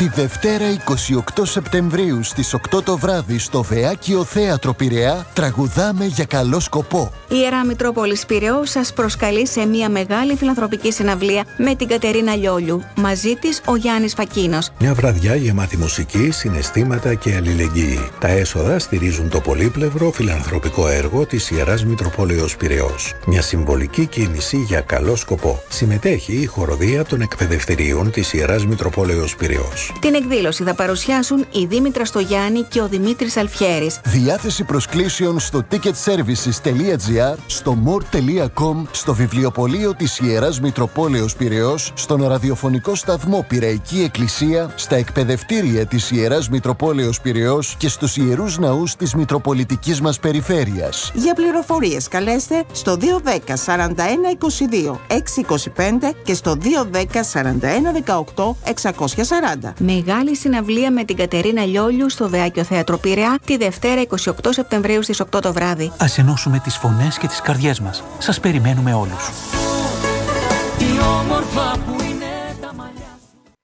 Τη Δευτέρα 28 Σεπτεμβρίου στις 8 το βράδυ στο Βεάκιο Θέατρο Πειραιά τραγουδάμε για καλό σκοπό. Η Ιερά Μητρόπολης Πειραιώς σας προσκαλεί σε μια μεγάλη φιλανθρωπική συναυλία με την Κατερίνα Λιόλιου. Μαζί της ο Γιάννης Φακίνος. Μια βραδιά γεμάτη μουσική, συναισθήματα και αλληλεγγύη. Τα έσοδα στηρίζουν το πολύπλευρο φιλανθρωπικό έργο της Ιεράς Μητροπόλεως Πειραιώς. Μια συμβολική κίνηση για καλό σκοπό. Συμμετέχει η χοροδία των εκπαιδευτηρίων της Ιεράς Μητροπόλεως Πειραιώς. Την εκδήλωση θα παρουσιάσουν η Δήμητρα Στογιάννη και ο Δημήτρης Αλφιέρης. Διάθεση προσκλήσεων στο ticketservices.gr, στο more.com, στο βιβλιοπωλείο της Ιεράς Μητροπόλεως Πειραιώς, στον ραδιοφωνικό σταθμό Πειραϊκή Εκκλησία, στα εκπαιδευτήρια της Ιεράς Μητροπόλεως Πειραιώς και στους ιερούς ναούς της Μητροπολιτικής μας περιφέρειας. Για πληροφορίες καλέστε στο 210 41 22 625 και στο 210 41 18 640. Μεγάλη συναυλία με την Κατερίνα Λιόλιου στο Βεάκιο Θέατρο Πειραιά τη Δευτέρα 28 Σεπτεμβρίου στις 8 το βράδυ. Ας ενώσουμε τις φωνές και τις καρδιές μας. Σας περιμένουμε όλους. Τι όμορφα που είναι τα μαλλιά.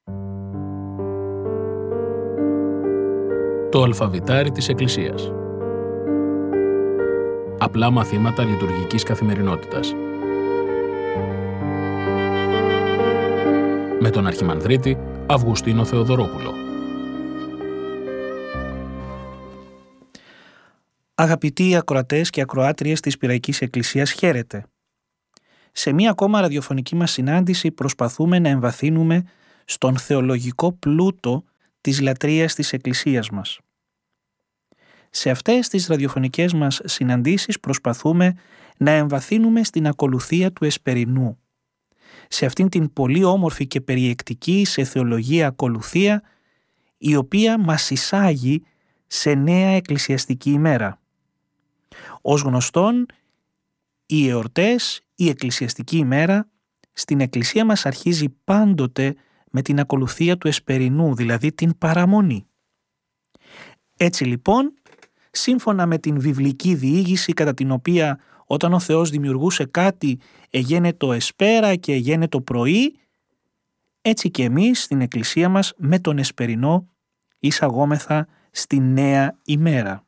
Το αλφαβητάρι της Εκκλησίας. Απλά μαθήματα λειτουργικής καθημερινότητας. Με τον Αρχιμανδρίτη Αυγουστίνο Θεοδωρόπουλο. Αγαπητοί ακροατές και ακροάτριες της Πειραϊκής Εκκλησίας, χαίρετε. Σε μία ακόμα ραδιοφωνική μας συνάντηση προσπαθούμε να εμβαθύνουμε στον θεολογικό πλούτο της λατρείας της Εκκλησίας μας. Σε αυτές τις ραδιοφωνικές μας συναντήσεις προσπαθούμε να εμβαθύνουμε στην ακολουθία του εσπερινού, σε αυτήν την πολύ όμορφη και περιεκτική σε θεολογία ακολουθία, η οποία μας εισάγει σε νέα εκκλησιαστική ημέρα. Ως γνωστόν, οι εορτές, η εκκλησιαστική ημέρα, στην Εκκλησία μας αρχίζει πάντοτε με την ακολουθία του εσπερινού, δηλαδή την παραμονή. Έτσι λοιπόν, σύμφωνα με την βιβλική διήγηση κατά την οποία όταν ο Θεός δημιουργούσε κάτι εγένε το εσπέρα και εγένε το πρωί, έτσι και εμείς στην Εκκλησία μας με τον εσπερινό εισαγόμεθα στη νέα ημέρα.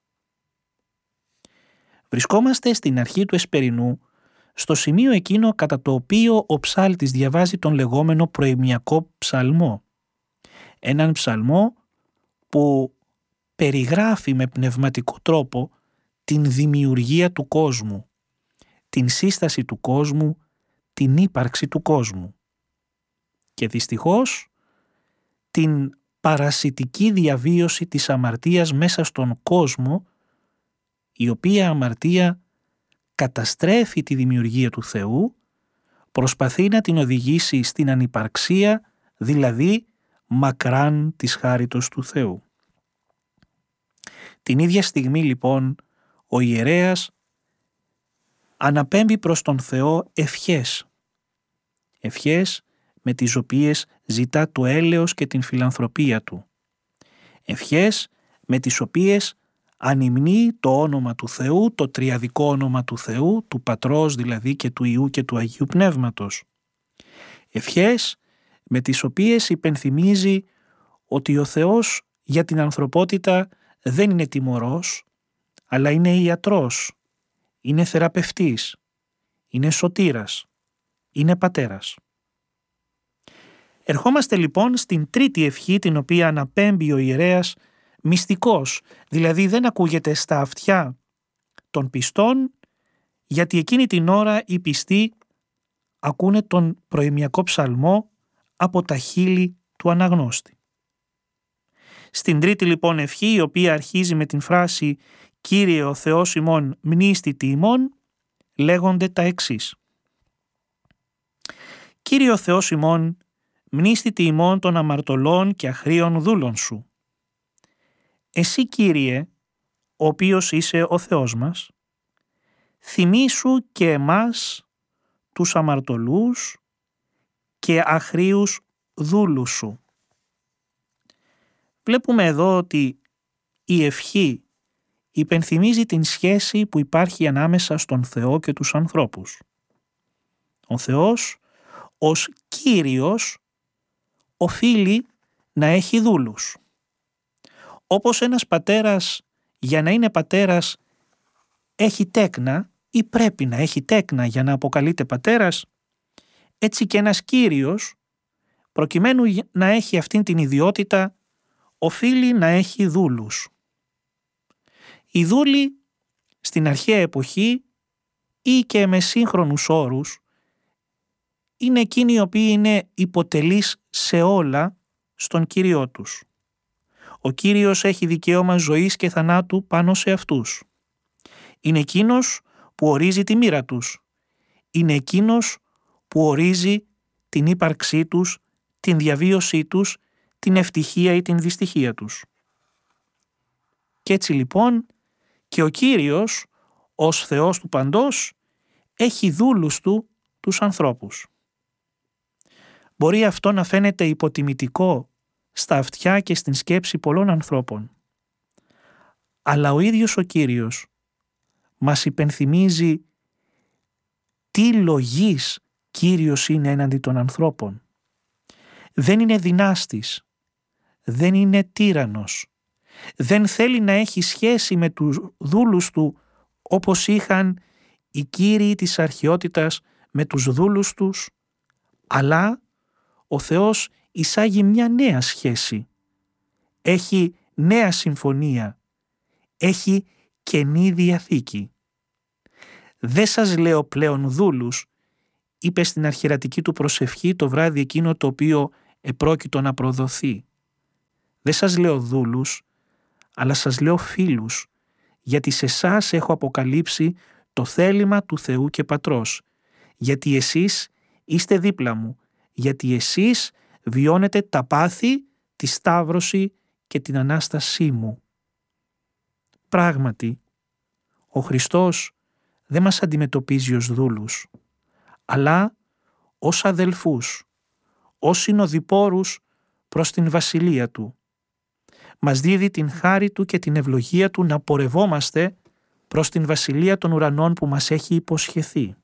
Βρισκόμαστε στην αρχή του εσπερινού, στο σημείο εκείνο κατά το οποίο ο ψάλτης διαβάζει τον λεγόμενο προημιακό ψαλμό. Έναν ψαλμό που περιγράφει με πνευματικό τρόπο την δημιουργία του κόσμου, την σύσταση του κόσμου, την ύπαρξη του κόσμου. Και δυστυχώς την παρασιτική διαβίωση της αμαρτίας μέσα στον κόσμο, η οποία αμαρτία καταστρέφει τη δημιουργία του Θεού, προσπαθεί να την οδηγήσει στην ανυπαρξία, δηλαδή μακράν της χάριτος του Θεού. Την ίδια στιγμή λοιπόν ο ιερέας αναπέμπει προς τον Θεό ευχές. Ευχές με τις οποίες ζητά το έλεος και την φιλανθρωπία του. Ευχές με τις οποίες ανυμνεί το όνομα του Θεού, το τριαδικό όνομα του Θεού, του Πατρός δηλαδή και του Υιού και του Αγίου Πνεύματος. Ευχές με τις οποίες υπενθυμίζει ότι ο Θεός για την ανθρωπότητα δεν είναι τιμωρός, αλλά είναι ιατρός, είναι θεραπευτής, είναι σωτήρας, είναι πατέρας. Ερχόμαστε λοιπόν στην τρίτη ευχή, την οποία αναπέμπει ο ιερέας μυστικός, δηλαδή δεν ακούγεται στα αυτιά των πιστών, γιατί εκείνη την ώρα οι πιστοί ακούνε τον προημιακό ψαλμό από τα χείλη του αναγνώστη. Στην τρίτη λοιπόν ευχή, η οποία αρχίζει με την φράση «Κύριε ο Θεός ημών μνήστητη ημών», λέγονται τα εξής. «Κύριε ο Θεός ημών μνήστητη ημών των αμαρτωλών και αχρήων δούλων σου. Εσύ, Κύριε, ο οποίος είσαι ο Θεός μας, θυμήσου και εμάς τους αμαρτωλούς και αχρήους δούλους σου». Βλέπουμε εδώ ότι η ευχή υπενθυμίζει την σχέση που υπάρχει ανάμεσα στον Θεό και τους ανθρώπους. Ο Θεός ως Κύριος οφείλει να έχει δούλους. Όπως ένας πατέρας για να είναι πατέρας έχει τέκνα ή πρέπει να έχει τέκνα για να αποκαλείται πατέρας, έτσι και ένας κύριος, προκειμένου να έχει αυτήν την ιδιότητα, οφείλει να έχει δούλους. Οι δούλοι στην αρχαία εποχή ή και με σύγχρονους όρους είναι εκείνοι οι οποίοι είναι υποτελείς σε όλα στον Κύριό τους. Ο Κύριος έχει δικαίωμα ζωής και θανάτου πάνω σε αυτούς. Είναι εκείνος που ορίζει τη μοίρα τους. Είναι εκείνος που ορίζει την ύπαρξή τους, την διαβίωσή τους, την ευτυχία ή την δυστυχία τους. Κι έτσι λοιπόν και ο Κύριος ως Θεός του παντός έχει δούλους του τους ανθρώπους. Μπορεί αυτό να φαίνεται υποτιμητικό στα αυτιά και στην σκέψη πολλών ανθρώπων. Αλλά ο ίδιος ο Κύριος μας υπενθυμίζει τι λογής Κύριος είναι έναντι των ανθρώπων. Δεν είναι δυνάστης, δεν είναι τύραννος, δεν θέλει να έχει σχέση με τους δούλους του όπως είχαν οι κύριοι της αρχαιότητας με τους δούλους τους, αλλά ο Θεός εισάγει μια νέα σχέση. Έχει νέα συμφωνία. Έχει καινή διαθήκη. «Δεν σας λέω πλέον δούλους», είπε στην αρχιερατική του προσευχή το βράδυ εκείνο το οποίο επρόκειτο να προδοθεί. «Δεν σας λέω δούλους, αλλά σας λέω φίλους, γιατί σε εσάς έχω αποκαλύψει το θέλημα του Θεού και Πατρός, γιατί εσείς είστε δίπλα μου, γιατί εσείς βιώνετε τα πάθη, τη σταύρωση και την Ανάστασή μου». Πράγματι, ο Χριστός δεν μας αντιμετωπίζει ως δούλους, αλλά ως αδελφούς, ως συνοδοιπόρους προς την βασιλεία Του. Μας δίδει την χάρη Του και την ευλογία Του να πορευόμαστε προς την βασιλεία των ουρανών που μας έχει υποσχεθεί.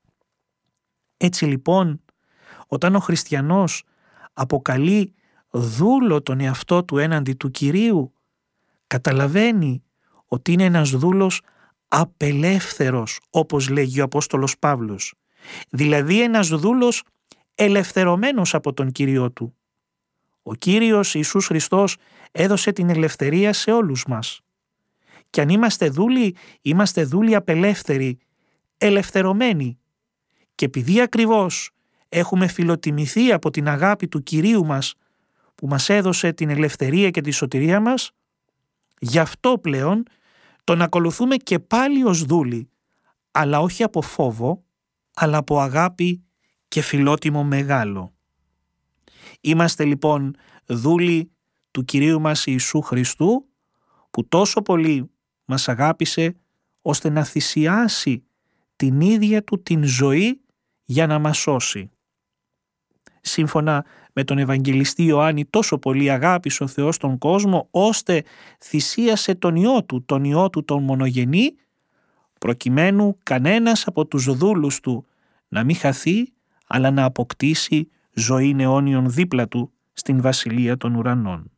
Έτσι λοιπόν, όταν ο χριστιανός αποκαλεί δούλο τον εαυτό του έναντι του Κυρίου, καταλαβαίνει ότι είναι ένας δούλος απελεύθερος, όπως λέγει ο Απόστολος Παύλος. Δηλαδή ένας δούλος ελευθερωμένος από τον Κύριό του. Ο Κύριος Ιησούς Χριστός έδωσε την ελευθερία σε όλους μας. Και αν είμαστε δούλοι απελεύθεροι, ελευθερωμένοι. Και επειδή ακριβώς έχουμε φιλοτιμηθεί από την αγάπη του Κυρίου μας που μας έδωσε την ελευθερία και τη σωτηρία μας, γι' αυτό πλέον τον ακολουθούμε και πάλι ως δούλοι, αλλά όχι από φόβο, αλλά από αγάπη και φιλότιμο μεγάλο. Είμαστε λοιπόν δούλοι του Κυρίου μας Ιησού Χριστού, που τόσο πολύ μας αγάπησε ώστε να θυσιάσει την ίδια Του την ζωή για να μας σώσει. Σύμφωνα με τον Ευαγγελιστή Ιωάννη, τόσο πολύ αγάπησε ο Θεός τον κόσμο, ώστε θυσίασε τον Υιό Του τον μονογενή, προκειμένου κανένας από τους δούλους Του να μην χαθεί, αλλά να αποκτήσει ζωή αιώνιον δίπλα Του στην Βασιλεία των Ουρανών.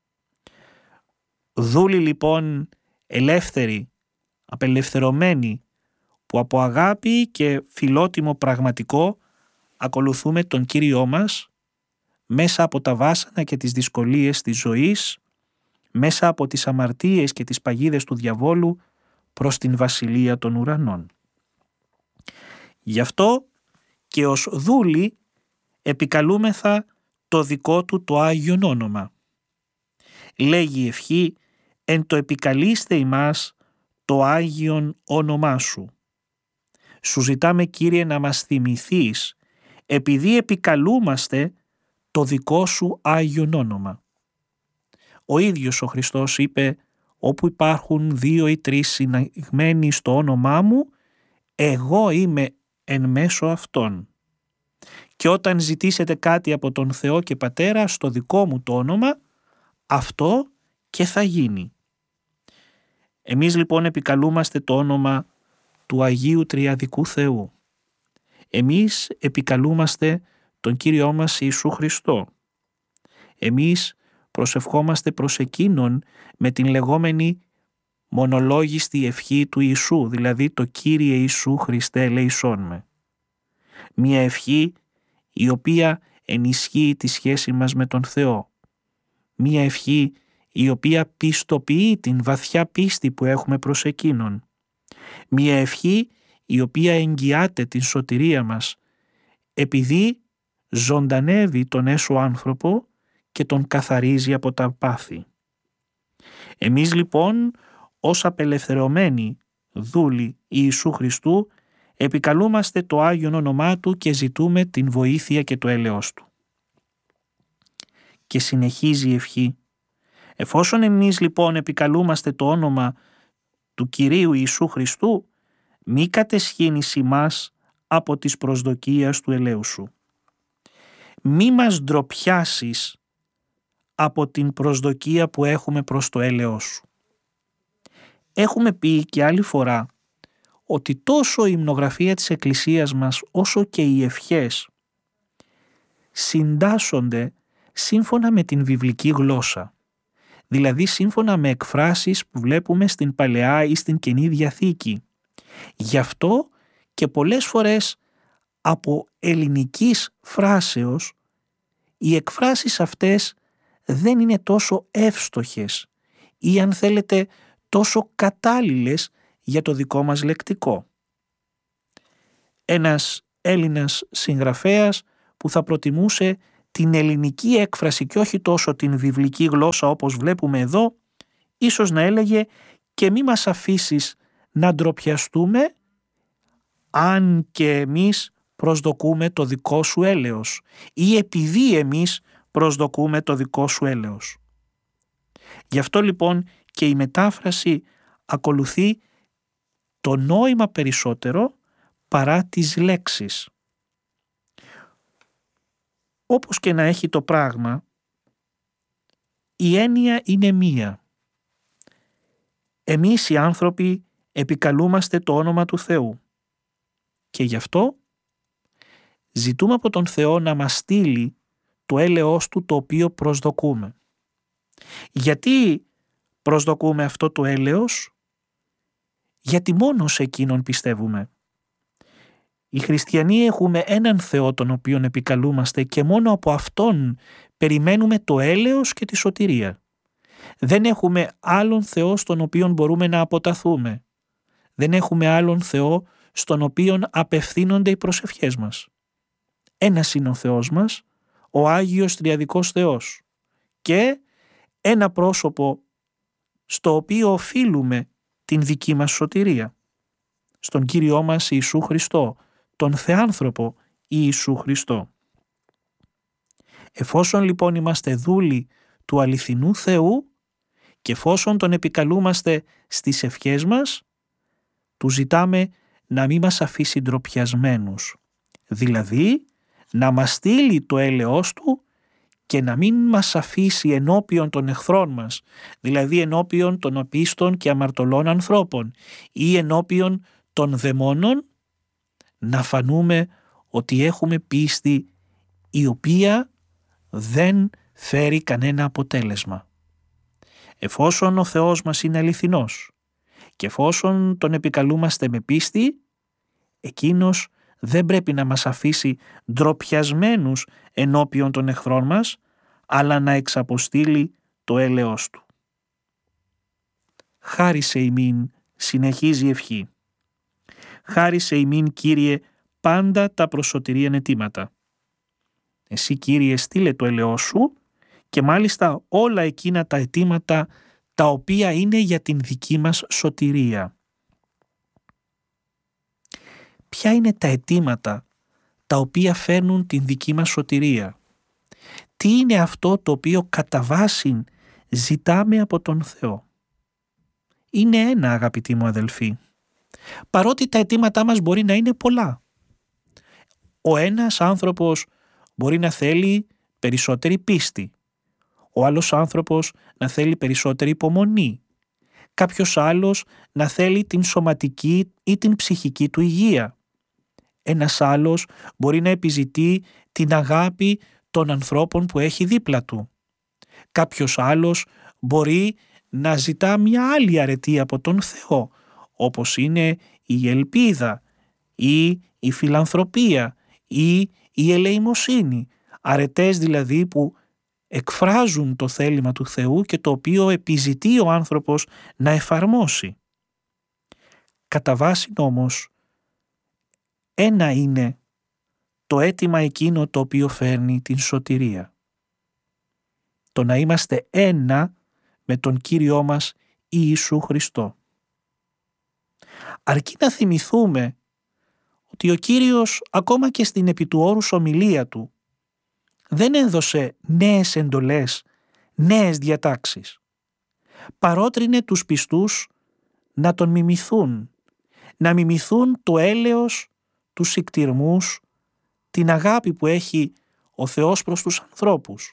Δούλοι λοιπόν ελεύθεροι, απελευθερωμένοι, που από αγάπη και φιλότιμο πραγματικό ακολουθούμε τον Κύριό μας μέσα από τα βάσανα και τις δυσκολίες της ζωής, μέσα από τις αμαρτίες και τις παγίδες του διαβόλου προς την Βασιλεία των Ουρανών. Γι' αυτό και ως δούλοι επικαλούμεθα το δικό Του το Άγιον όνομα. Λέγει η ευχή «Εν το επικαλείστε ημάς το Άγιον όνομά Σου». Σου ζητάμε, Κύριε, να μας θυμηθείς επειδή επικαλούμαστε το δικό Σου Άγιον όνομα. Ο ίδιος ο Χριστός είπε «Όπου υπάρχουν 2 ή 3 συναγμένοι στο όνομά μου, εγώ είμαι εν μέσω αυτών». Και όταν ζητήσετε κάτι από τον Θεό και Πατέρα στο δικό μου το όνομα, αυτό και θα γίνει. Εμείς λοιπόν επικαλούμαστε το όνομα του Αγίου Τριαδικού Θεού. Εμείς επικαλούμαστε τον Κύριό μας Ιησού Χριστό. Εμείς προσευχόμαστε προς Εκείνον με την λεγόμενη μονολόγιστη ευχή του Ιησού, δηλαδή το «Κύριε Ιησού Χριστέ ελέησόν με». Μια ευχή η οποία ενισχύει τη σχέση μας με τον Θεό. Μια ευχή η οποία πιστοποιεί την βαθιά πίστη που έχουμε προς Εκείνον. Μια ευχή η οποία εγγυάται την σωτηρία μας, επειδή ζωντανεύει τον έσω άνθρωπο και τον καθαρίζει από τα πάθη. Εμείς λοιπόν, ως απελευθερωμένοι δούλοι Ιησού Χριστού, επικαλούμαστε το Άγιον όνομά Του και ζητούμε την βοήθεια και το έλεος Του. Και συνεχίζει η ευχή. Εφόσον εμείς λοιπόν επικαλούμαστε το όνομα του Κυρίου Ιησού Χριστού, μη κατεσχύνεις ημάς από τις προσδοκίες του ελέου Σου. Μη μας ντροπιάσεις από την προσδοκία που έχουμε προς το έλεος Σου. Έχουμε πει και άλλη φορά ότι τόσο η υμνογραφία της Εκκλησίας μας όσο και οι ευχές συντάσσονται σύμφωνα με την βιβλική γλώσσα, δηλαδή σύμφωνα με εκφράσεις που βλέπουμε στην Παλαιά ή στην Καινή Διαθήκη. Γι' αυτό και πολλές φορές από ελληνικής φράσεως οι εκφράσεις αυτές δεν είναι τόσο εύστοχες ή αν θέλετε τόσο κατάλληλες για το δικό μας λεκτικό. Ένας Έλληνας συγγραφέας που θα προτιμούσε την ελληνική έκφραση και όχι τόσο την βιβλική γλώσσα όπως βλέπουμε εδώ, ίσως να έλεγε «και μη μας αφήσεις να ντροπιαστούμε αν και εμείς προσδοκούμε το δικό σου έλεος ή επειδή εμείς προσδοκούμε το δικό σου έλεος». Γι' αυτό λοιπόν και η μετάφραση ακολουθεί το νόημα περισσότερο παρά τις λέξεις. Όπως και να έχει το πράγμα, η έννοια είναι μία. Εμείς οι άνθρωποι επικαλούμαστε το όνομα του Θεού και γι' αυτό ζητούμε από τον Θεό να μας στείλει το έλεος Του το οποίο προσδοκούμε. Γιατί προσδοκούμε αυτό το έλεος? Γιατί μόνο σε Εκείνον πιστεύουμε. Οι χριστιανοί έχουμε έναν Θεό τον οποίον επικαλούμαστε και μόνο από Αυτόν περιμένουμε το έλεος και τη σωτηρία. Δεν έχουμε άλλον Θεό στον οποίον μπορούμε να αποταθούμε. Δεν έχουμε άλλον Θεό στον οποίον απευθύνονται οι προσευχές μας. Ένας είναι ο Θεός μας, ο Άγιος Τριαδικός Θεός και ένα πρόσωπο στο οποίο οφείλουμε την δική μας σωτηρία. Στον Κύριό μας Ιησού Χριστό, τον Θεάνθρωπο Ιησού Χριστό. Εφόσον λοιπόν είμαστε δούλοι του αληθινού Θεού και εφόσον τον επικαλούμαστε στις ευχές μας, του ζητάμε να μην μας αφήσει ντροπιασμένους, δηλαδή να μας στείλει το έλεος Του και να μην μας αφήσει ενώπιον των εχθρών μας, δηλαδή ενώπιον των απίστων και αμαρτωλών ανθρώπων ή ενώπιον των δαιμόνων, να φανούμε ότι έχουμε πίστη η οποία δεν φέρει κανένα αποτέλεσμα. Εφόσον ο Θεός μας είναι αληθινός και εφόσον τον επικαλούμαστε με πίστη, Εκείνος δεν πρέπει να μας αφήσει ντροπιασμένους ενώπιον των εχθρών μας, αλλά να εξαποστείλει το έλεος Του. Χάρισε ημίν, συνεχίζει η ευχή. Χάρισε ημίν, Κύριε, πάντα τα προς σωτηρίαν αιτήματα. Εσύ, Κύριε, στείλε το έλεος Σου και μάλιστα όλα εκείνα τα αιτήματα τα οποία είναι για την δική μας σωτηρία. Ποια είναι τα αιτήματα τα οποία φέρνουν την δική μας σωτηρία? Τι είναι αυτό το οποίο κατά βάση ζητάμε από τον Θεό? Είναι ένα, αγαπητοί μου αδελφοί. Παρότι τα αιτήματά μας μπορεί να είναι πολλά. Ο ένας άνθρωπος μπορεί να θέλει περισσότερη πίστη. Ο άλλος άνθρωπος να θέλει περισσότερη υπομονή. Κάποιος άλλος να θέλει την σωματική ή την ψυχική του υγεία. Ένας άλλος μπορεί να επιζητεί την αγάπη των ανθρώπων που έχει δίπλα του. Κάποιος άλλος μπορεί να ζητά μια άλλη αρετή από τον Θεό, όπως είναι η ελπίδα ή η φιλανθρωπία ή η ελεημοσύνη, αρετές δηλαδή που εκφράζουν το θέλημα του Θεού και το οποίο επιζητεί ο άνθρωπος να εφαρμόσει. Κατά βάση όμως, ένα είναι το αίτημα εκείνο το οποίο φέρνει την σωτηρία. Το να είμαστε ένα με τον Κύριό μας Ιησού Χριστό. Αρκεί να θυμηθούμε ότι ο Κύριος ακόμα και στην επί του όρους ομιλία του δεν έδωσε νέες εντολές, νέες διατάξεις. Παρότρινε τους πιστούς να τον μιμηθούν, να μιμηθούν το έλεος, τους σικτυρμούς, την αγάπη που έχει ο Θεός προς τους ανθρώπους.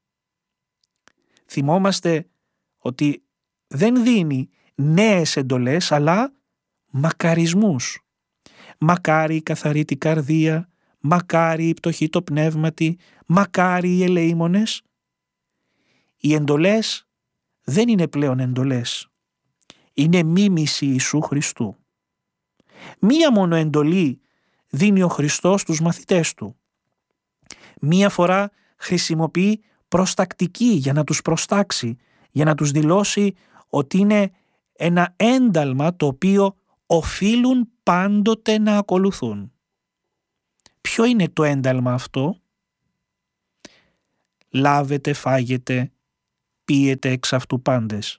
Θυμόμαστε ότι δεν δίνει νέες εντολές, αλλά μακαρισμούς. Μακάρι η καθαρή την καρδία, μακάρι η πτωχή το πνεύματι, μακάρι οι ελεήμονες. Οι εντολές δεν είναι πλέον εντολές. Είναι μίμηση Ιησού Χριστού. Μία μόνο εντολή δίνει ο Χριστός στους μαθητές του. Μία φορά χρησιμοποιεί προστακτική για να τους προστάξει, για να τους δηλώσει ότι είναι ένα ένταλμα το οποίο οφείλουν πάντοτε να ακολουθούν. Ποιο είναι το ένταλμα αυτό? Λάβετε, φάγετε, πίετε εξ αυτού πάντες.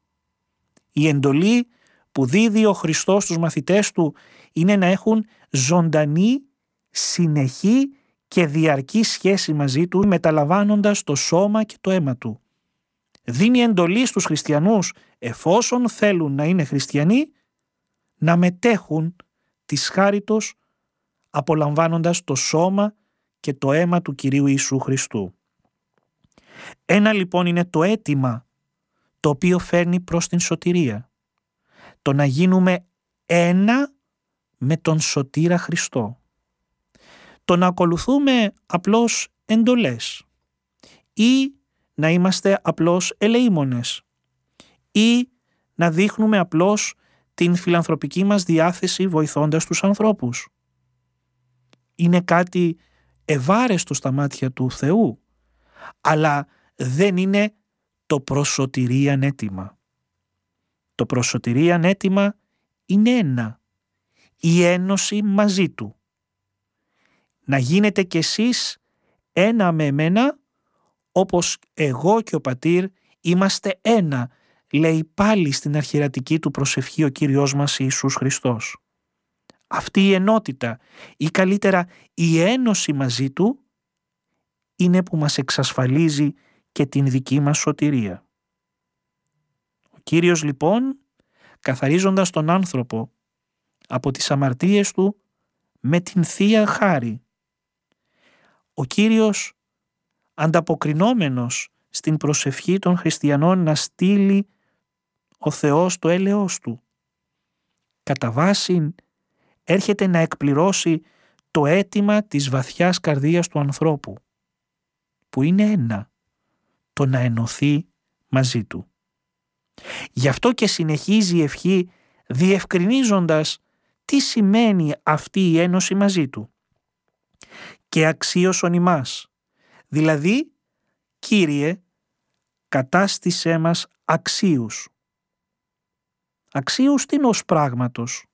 Η εντολή που δίδει ο Χριστός στους μαθητές του είναι να έχουν ζωντανή, συνεχή και διαρκή σχέση μαζί του, μεταλαμβάνοντας το σώμα και το αίμα του. Δίνει εντολή στους χριστιανούς, εφόσον θέλουν να είναι χριστιανοί, να μετέχουν της χάριτος, απολαμβάνοντας το σώμα και το αίμα του Κυρίου Ιησού Χριστού. Ένα λοιπόν είναι το αίτημα το οποίο φέρνει προς την σωτηρία. Το να γίνουμε ένα με τον σωτήρα Χριστό. Το να ακολουθούμε απλώς εντολές ή να είμαστε απλώς ελεήμονες ή να δείχνουμε απλώς την φιλανθρωπική μας διάθεση βοηθώντας τους ανθρώπους. Είναι κάτι ευάρεστο στα μάτια του Θεού, αλλά δεν είναι το προσωτηρίαν αίτημα. Το προσωτηρίαν αίτημα είναι ένα, η ένωση μαζί Του. Να γίνετε κι εσείς ένα με εμένα, όπως εγώ και ο Πατήρ είμαστε ένα, λέει πάλι στην αρχιερατική του προσευχή ο Κύριος μας Ιησούς Χριστός. Αυτή η ενότητα ή καλύτερα η ένωση μαζί Του είναι που μας εξασφαλίζει και την δική μας σωτηρία. Ο Κύριος λοιπόν, καθαρίζοντας τον άνθρωπο από τις αμαρτίες του με την Θεία Χάρη, ο Κύριος ανταποκρινόμενος στην προσευχή των χριστιανών να στείλει ο Θεός το έλεος Του, κατά βάση έρχεται να εκπληρώσει το αίτημα της βαθιάς καρδίας του ανθρώπου, που είναι ένα, το να ενωθεί μαζί Του. Γι' αυτό και συνεχίζει η ευχή διευκρινίζοντας τι σημαίνει αυτή η ένωση μαζί Του. Και αξίωσον ημάς, δηλαδή, Κύριε, κατάστησέ μας αξίους. Αξίους τινός πράγματος?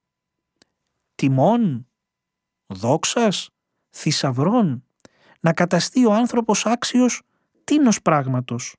Τιμών, δόξας, θησαυρών, να καταστεί ο άνθρωπος άξιος τίνος πράγματος?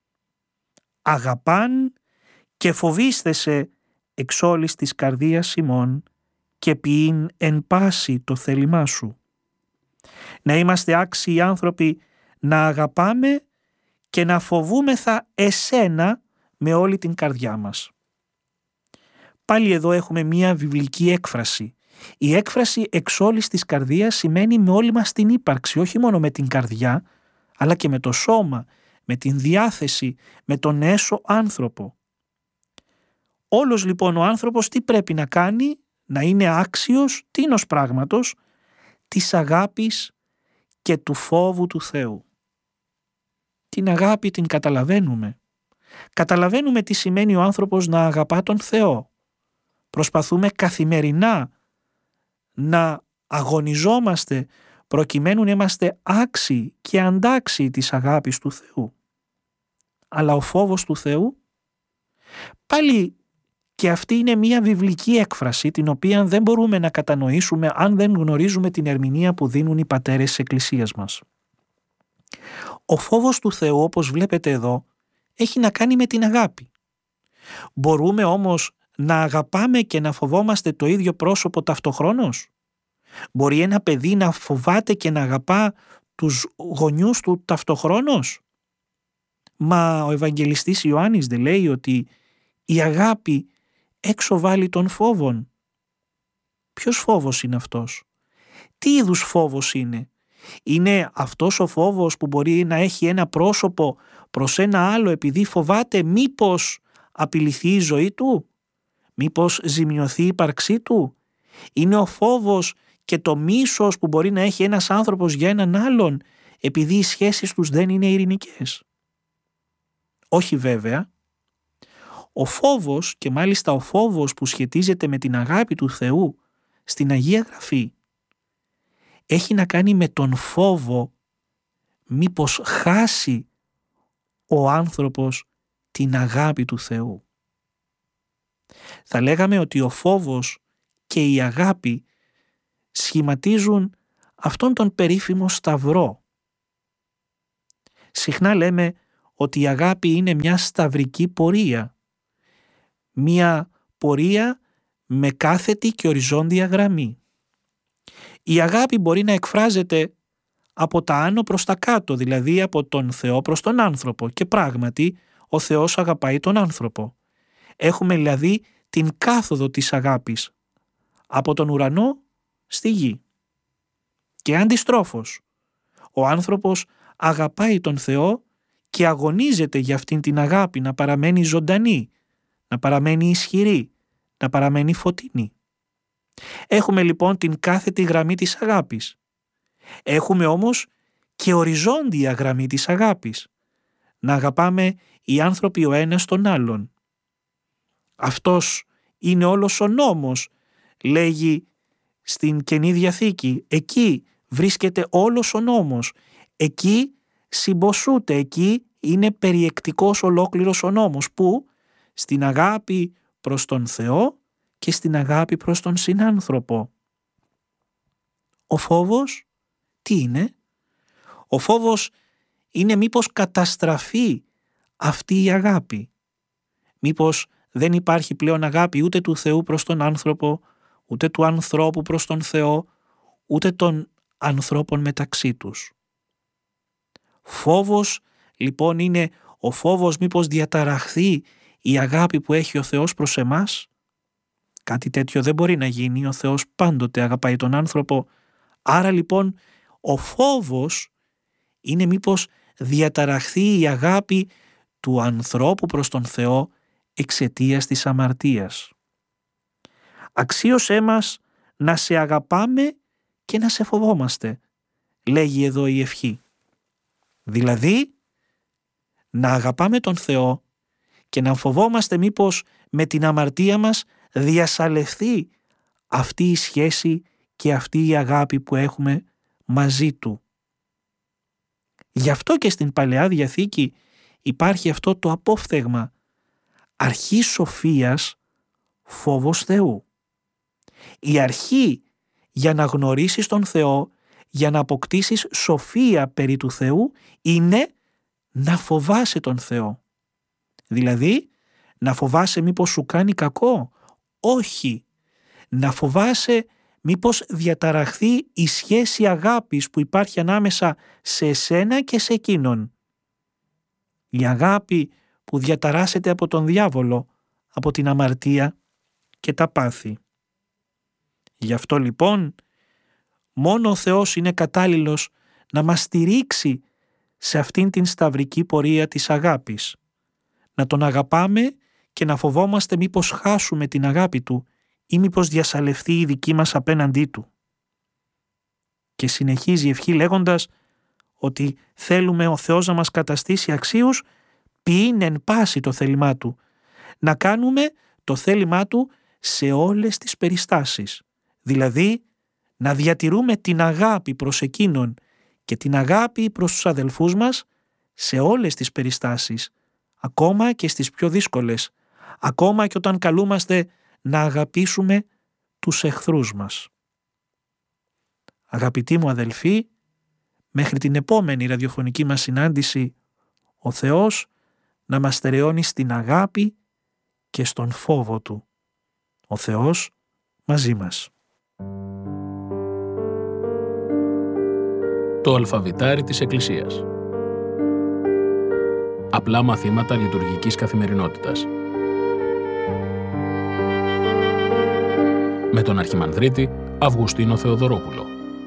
Αγαπάν και φοβίσθεσαι εξ όλης της καρδίας ημών και ποιήν εν πάση το θέλημά σου. Να είμαστε άξιοι άνθρωποι να αγαπάμε και να φοβούμεθα εσένα με όλη την καρδιά μας. Πάλι εδώ έχουμε μία βιβλική έκφραση. Η έκφραση εξ όλης της καρδίας σημαίνει με όλη μας την ύπαρξη, όχι μόνο με την καρδιά, αλλά και με το σώμα, με την διάθεση, με τον έσω άνθρωπο. Όλος λοιπόν ο άνθρωπος τι πρέπει να κάνει? Να είναι άξιος τίνος πράγματος? Της αγάπης και του φόβου του Θεού. την αγάπη την καταλαβαίνουμε. Καταλαβαίνουμε τι σημαίνει ο άνθρωπος να αγαπά τον Θεό. Προσπαθούμε καθημερινά να αγωνιζόμαστε προκειμένου να είμαστε άξιοι και αντάξιοι της αγάπης του Θεού. Αλλά ο φόβος του Θεού, πάλι και αυτή είναι μια βιβλική έκφραση την οποία δεν μπορούμε να κατανοήσουμε αν δεν γνωρίζουμε την ερμηνεία που δίνουν οι πατέρες της Εκκλησίας μας. Ο φόβος του Θεού, όπως βλέπετε εδώ, έχει να κάνει με την αγάπη. Μπορούμε όμως να αγαπάμε και να φοβόμαστε το ίδιο πρόσωπο ταυτοχρόνως? Μπορεί ένα παιδί να φοβάται και να αγαπά τους γονιούς του ταυτοχρόνως? Μα ο Ευαγγελιστής Ιωάννης δεν λέει ότι η αγάπη έξω βάλει των φόβων? Ποιος φόβος είναι αυτός? Τι είδους φόβος είναι? Είναι αυτός ο φόβος που μπορεί να έχει ένα πρόσωπο προς ένα άλλο επειδή φοβάται μήπως απειληθεί η ζωή του? Μήπως ζημιωθεί η ύπαρξή του? Είναι ο φόβος και το μίσος που μπορεί να έχει ένας άνθρωπος για έναν άλλον επειδή οι σχέσεις τους δεν είναι ειρηνικές? Όχι βέβαια. Ο φόβος, και μάλιστα ο φόβος που σχετίζεται με την αγάπη του Θεού στην Αγία Γραφή, έχει να κάνει με τον φόβο μήπως χάσει ο άνθρωπος την αγάπη του Θεού. Θα λέγαμε ότι ο φόβος και η αγάπη σχηματίζουν αυτόν τον περίφημο σταυρό. Συχνά λέμε ότι η αγάπη είναι μια σταυρική πορεία. Μια πορεία με κάθετη και οριζόντια γραμμή. Η αγάπη μπορεί να εκφράζεται από τα άνω προς τα κάτω, δηλαδή από τον Θεό προς τον άνθρωπο, και πράγματι ο Θεός αγαπάει τον άνθρωπο. Έχουμε δηλαδή την κάθοδο της αγάπης από τον ουρανό στη γη. Και αντιστρόφως, ο άνθρωπος αγαπάει τον Θεό και αγωνίζεται για αυτήν την αγάπη να παραμένει ζωντανή, να παραμένει ισχυρή, να παραμένει φωτεινή. Έχουμε λοιπόν την κάθετη γραμμή της αγάπης. Έχουμε όμως και οριζόντια γραμμή της αγάπης. Να αγαπάμε οι άνθρωποι ο ένας τον άλλον. Αυτός είναι όλος ο νόμος, λέγει στην Καινή Διαθήκη. Εκεί βρίσκεται όλος ο νόμος. Εκεί συμποσούται, εκεί είναι περιεκτικός ολόκληρος ο νόμος, που στην αγάπη προς τον Θεό και στην αγάπη προς τον συνάνθρωπο. Ο φόβος τι είναι? Ο φόβος είναι μήπως καταστραφεί αυτή η αγάπη. Μήπως δεν υπάρχει πλέον αγάπη ούτε του Θεού προς τον άνθρωπο, ούτε του ανθρώπου προς τον Θεό, ούτε των ανθρώπων μεταξύ τους. Φόβος λοιπόν είναι ο φόβος μήπως διαταραχθεί η αγάπη που έχει ο Θεός προς εμάς. Κάτι τέτοιο δεν μπορεί να γίνει, ο Θεός πάντοτε αγαπάει τον άνθρωπο. Άρα λοιπόν ο φόβος είναι μήπως διαταραχθεί η αγάπη του ανθρώπου προς τον Θεό εξαιτίας της αμαρτίας. Αξίωσέ μας να σε αγαπάμε και να σε φοβόμαστε, λέγει εδώ η ευχή. Δηλαδή, να αγαπάμε τον Θεό και να φοβόμαστε μήπως με την αμαρτία μας διασαλευθεί αυτή η σχέση και αυτή η αγάπη που έχουμε μαζί Του. Γι' αυτό και στην Παλαιά Διαθήκη υπάρχει αυτό το απόφθεγμα αρχή σοφίας, φόβος Θεού. Η αρχή για να γνωρίσεις τον Θεό, για να αποκτήσεις σοφία περί του Θεού, είναι να φοβάσαι τον Θεό. Δηλαδή, να φοβάσαι μήπως σου κάνει κακό? Όχι. Να φοβάσαι μήπως διαταραχθεί η σχέση αγάπης που υπάρχει ανάμεσα σε εσένα και σε εκείνον. Η αγάπη που διαταράσσεται από τον διάβολο, από την αμαρτία και τα πάθη. Γι' αυτό λοιπόν μόνο ο Θεός είναι κατάλληλος να μας στηρίξει σε αυτήν την σταυρική πορεία της αγάπης. Να τον αγαπάμε και να φοβόμαστε μήπως χάσουμε την αγάπη Του ή μήπως διασαλευθεί η δική μας απέναντί Του. Και συνεχίζει η ευχή λέγοντας ότι θέλουμε ο Θεός να μας καταστήσει αξίους ποιήν εν πάση το θέλημά Του. Να κάνουμε το θέλημά Του σε όλες τις περιστάσεις. Δηλαδή, να διατηρούμε την αγάπη προς εκείνον και την αγάπη προς τους αδελφούς μας σε όλες τις περιστάσεις, ακόμα και στις πιο δύσκολες, ακόμα και όταν καλούμαστε να αγαπήσουμε τους εχθρούς μας. Αγαπητοί μου αδελφοί, μέχρι την επόμενη ραδιοφωνική μας συνάντηση, ο Θεός να μας στερεώνει στην αγάπη και στον φόβο Του. Ο Θεός μαζί μας. Το αλφαβητάρι της Εκκλησίας. Απλά μαθήματα λειτουργικής καθημερινότητας. Με τον Αρχιμανδρίτη Αυγουστίνο Θεοδωρόπουλο.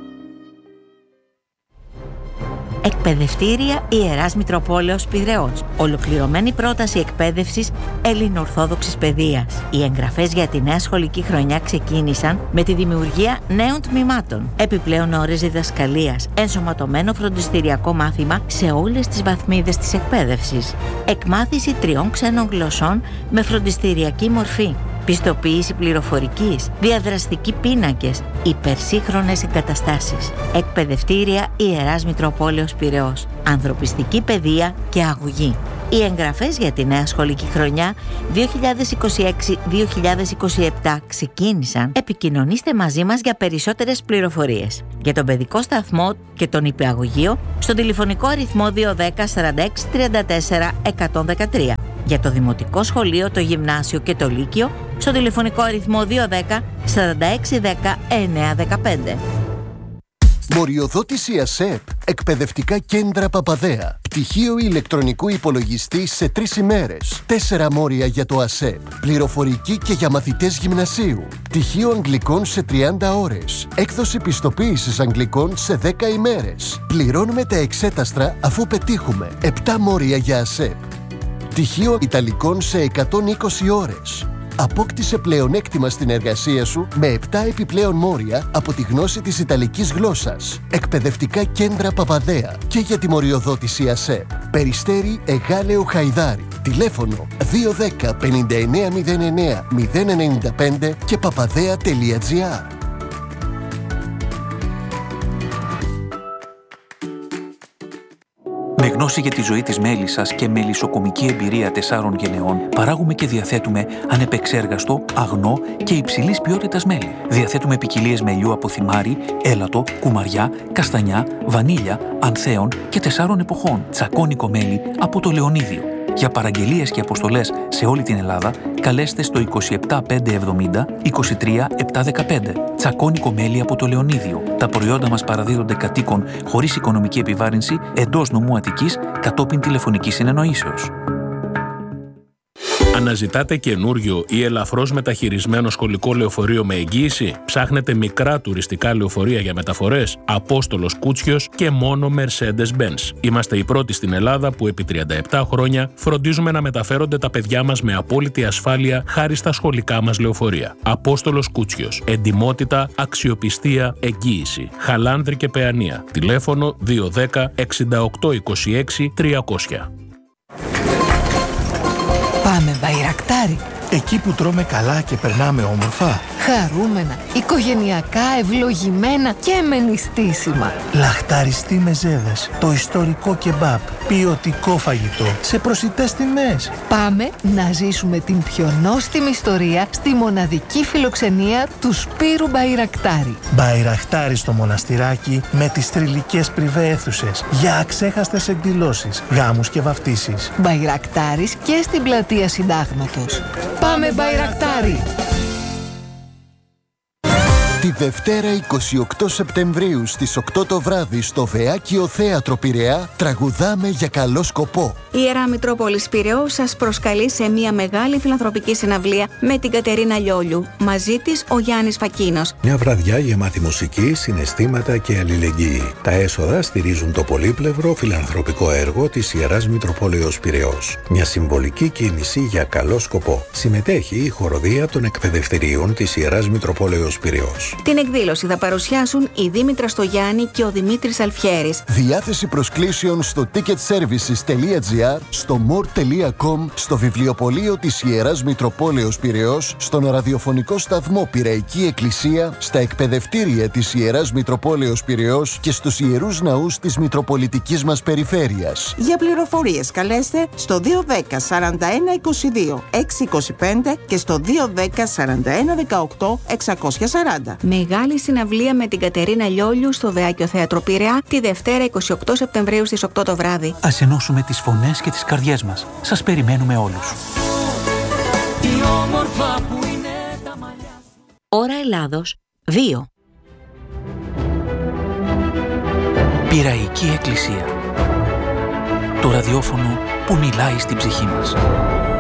Εκπαιδευτήρια Ιεράς Μητροπόλεως Πειραιώς. Ολοκληρωμένη πρόταση εκπαίδευσης ελληνοορθόδοξης παιδείας. Οι εγγραφές για τη νέα σχολική χρονιά ξεκίνησαν με τη δημιουργία νέων τμήματων. Επιπλέον ώρες διδασκαλίας, ενσωματωμένο φροντιστηριακό μάθημα σε όλες τις βαθμίδες της εκπαίδευσης. Εκμάθηση 3 ξένων γλωσσών με φροντιστηριακή μορφή. Πιστοποίηση πληροφορικής, διαδραστικοί πίνακες, υπερσύγχρονες εγκαταστάσεις. Εκπαιδευτήρια Ιεράς Μητροπόλεως Πειραιώς. Ανθρωπιστική παιδεία και αγωγή. Οι εγγραφές για τη νέα σχολική χρονιά 2026-2027 ξεκίνησαν. Επικοινωνήστε μαζί μας για περισσότερες πληροφορίες. Για τον παιδικό σταθμό και τον υπηαγωγείο στον τηλεφωνικό αριθμό 210 46 34 113. Για το Δημοτικό Σχολείο, το Γυμνάσιο και το Λύκειο στο τηλεφωνικό αριθμό 210 46 10 915. Μοριοδότηση ΑΣΕΠ. Εκπαιδευτικά κέντρα Παπαδέα. Πτυχίο ηλεκτρονικού υπολογιστή σε 3 ημέρες. 4 μόρια για το ΑΣΕΠ. Πληροφορική και για μαθητές γυμνασίου. Πτυχίο αγγλικών σε 30 ώρες. Έκδοση πιστοποίησης αγγλικών σε 10 ημέρες. Πληρώνουμε τα εξέταστρα αφού πετύχουμε. 7 μόρια για ΑΣΕΠ. Πτυχίο Ιταλικών σε 120 ώρες. Απόκτησε πλεονέκτημα στην εργασία σου με 7 επιπλέον μόρια από τη γνώση της Ιταλικής γλώσσας. Εκπαιδευτικά κέντρα Παπαδέα και για τη μοριοδότηση ΑΣΕΠ. Περιστέρι Εγάλεο Χαϊδάρι. Τηλέφωνο 210 5909 095 και papadea.gr. Με γνώση για τη ζωή της μέλισσας και μελισσοκομική εμπειρία 4 γενεών, παράγουμε και διαθέτουμε ανεπεξέργαστο, αγνό και υψηλής ποιότητας μέλι. Διαθέτουμε ποικιλίες μελιού από θυμάρι, έλατο, κουμαριά, καστανιά, βανίλια, ανθέων και 4 εποχών. Τσακώνικο μέλι από το Λεωνίδιο. Για παραγγελίες και αποστολές σε όλη την Ελλάδα, καλέστε στο 27570 23715. Τσακώνικο μέλι από το Λεωνίδιο. Τα προϊόντα μας παραδίδονται κατοίκων χωρίς οικονομική επιβάρυνση εντός νομού Αττικής κατόπιν τηλεφωνικής συνεννοήσεως. Αναζητάτε καινούριο ή ελαφρώς μεταχειρισμένο σχολικό λεωφορείο με εγγύηση? Ψάχνετε μικρά τουριστικά λεωφορεία για μεταφορές? Απόστολος Κούτσιος και μόνο Mercedes-Benz. Είμαστε οι πρώτοι στην Ελλάδα που επί 37 χρόνια φροντίζουμε να μεταφέρονται τα παιδιά μας με απόλυτη ασφάλεια χάρη στα σχολικά μας λεωφορεία. Απόστολος Κούτσιος. Εντιμότητα, αξιοπιστία, εγγύηση. Χαλάνδρη και Παιανία. Τηλέφωνο 210 68 26 300. Πάμε Μπαϊρακτάρι. Εκεί που τρώμε καλά και περνάμε όμορφα. Χαρούμενα, οικογενειακά, ευλογημένα και με νηστίσιμα. Λαχταριστή μεζέδες, το ιστορικό κεμπάπ, ποιοτικό φαγητό, σε προσιτές τιμές. Πάμε να ζήσουμε την πιο νόστιμη ιστορία στη μοναδική φιλοξενία του Σπύρου Μπαϊρακτάρι. Μπαϊρακτάρι στο μοναστηράκι με τις θρυλικές πριβέ αίθουσες για αξέχαστες εκδηλώσεις, γάμους και βαφτίσεις. Μπαϊρακτάρις και στην πλατεία Συντάγματος. Πάμε Μπαϊρακτάρι! Τη Δευτέρα 28 Σεπτεμβρίου στις 8 το βράδυ στο Βεάκιο Θέατρο Πειραιά τραγουδάμε για καλό σκοπό. Η Ιερά Μητρόπολης Πειραιώς σας προσκαλεί σε μια μεγάλη φιλανθρωπική συναυλία με την Κατερίνα Λιόλιου. Μαζί της ο Γιάννης Φακίνος. Μια βραδιά γεμάτη μουσική, συναισθήματα και αλληλεγγύη. Τα έσοδα στηρίζουν το πολύπλευρο φιλανθρωπικό έργο της Ιεράς Μητροπόλεως Πειραιώς. Μια συμβολική κίνηση για καλό σκοπό. Συμμετέχει η χοροδία των εκπαιδευτηρίων της Ιεράς Μητροπόλεως Πειραιώς. Πυραιός. Την εκδήλωση θα παρουσιάσουν η Δήμητρα Στογιάννη και ο Δημήτρης Αλφιέρης. Διάθεση προσκλήσεων στο ticketservices.gr, στο more.com, στο βιβλιοπωλείο της Ιεράς Μητροπόλεως Πειραιώς, στον ραδιοφωνικό σταθμό Πειραϊκή Εκκλησία, στα εκπαιδευτήρια της Ιεράς Μητροπόλεως Πειραιώς και στους Ιερούς Ναούς της Μητροπολιτικής μας Περιφέρειας. Για πληροφορίες καλέστε στο 210 41 22 625 και στο 210 41 18 640. Μεγάλη συναυλία με την Κατερίνα Λιόλιου στο Δεάκιο Θέατρο Πειραιά τη Δευτέρα 28 Σεπτεμβρίου στις 8 το βράδυ. Ας ενώσουμε τις φωνές και τις καρδιές μας. Σας περιμένουμε όλους. Ώρα Ελλάδος 2. Πειραϊκή Εκκλησία. Το ραδιόφωνο που μιλάει στην ψυχή μας.